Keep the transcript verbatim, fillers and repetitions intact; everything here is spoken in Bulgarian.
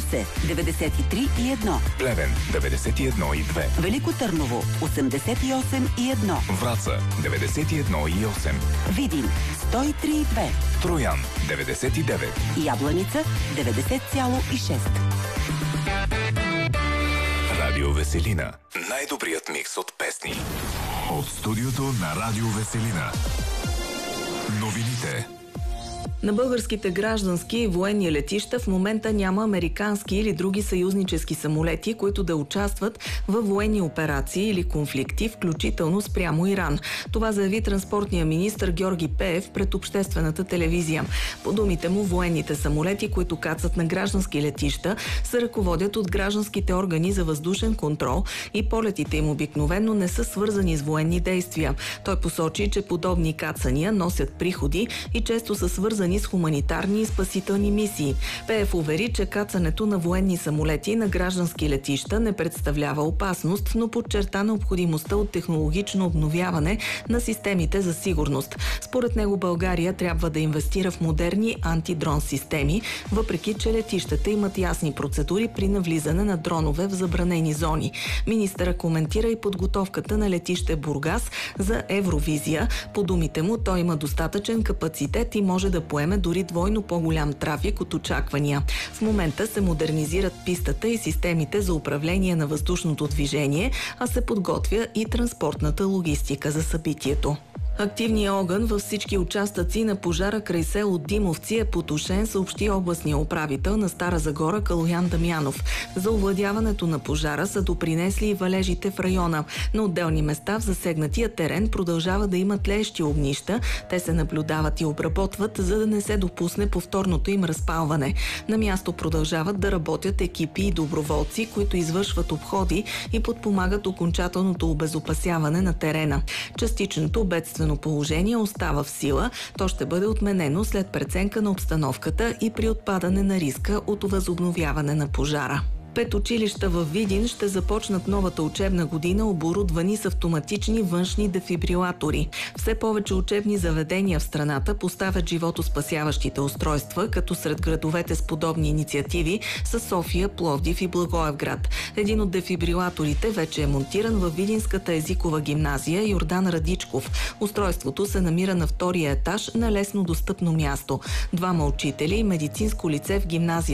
Русе деветдесет и три и едно, Плевен деветдесет и едно и две, Велико Търново осемдесет и осем и едно, Враца деветдесет и едно и осем, Видин сто и три и две, Троян деветдесет и девет, Ябланица деветдесет цяло и шест. Радио Веселина. Най-добрият микс от песни. От студиото на Радио Веселина. Новините. На българските граждански и военни летища в момента няма американски или други съюзнически самолети, които да участват в военни операции или конфликти, включително спрямо Иран. Това заяви транспортния министър Георги Пеев пред обществената телевизия. По думите му, военните самолети, които кацат на граждански летища, се ръководят от гражданските органи за въздушен контрол и полетите им обикновено не са свързани с военни действия. Той посочи, че подобни кацания носят приходи и често са свързани с хуманитарни и спасителни мисии. Пеев увери, че кацането на военни самолети на граждански летища не представлява опасност, но подчерта необходимостта от технологично обновяване на системите за сигурност. Според него България трябва да инвестира в модерни антидрон системи, въпреки че летищата имат ясни процедури при навлизане на дронове в забранени зони. Министъра коментира и подготовката на летище Бургас за Евровизия. По думите му, той има достатъчен капацитет и може да поеме дори двойно по-голям трафик от очаквания. В момента се модернизират пистата и системите за управление на въздушното движение, а се подготвя и транспортната логистика за събитието. Активният огън във всички участъци на пожара край село Димовци е потушен, съобщи областния управител на Стара Загора Калоян Дамянов. За овладяването на пожара са допринесли и валежите в района. На отделни места в засегнатия терен продължава да има тлеещи огнища. Те се наблюдават и обработват, за да не се допусне повторното им разпалване. На място продължават да работят екипи и доброволци, които извършват обходи и подпомагат окончателното обезопасяване на терена. Частичното бедствено положение остава в сила. То ще бъде отменено след преценка на обстановката и при отпадане на риска от възобновяване на пожара. Пет училища във Видин ще започнат новата учебна година оборудвани с автоматични външни дефибрилатори. Все повече учебни заведения в страната поставят животоспасяващите устройства, като сред градовете с подобни инициативи са София, Пловдив и Благоевград. Един от дефибрилаторите вече е монтиран във Видинската езикова гимназия Йордан Радичков. Устройството се намира на втория етаж на лесно достъпно място. Двама учители и медицинско лице в гимназия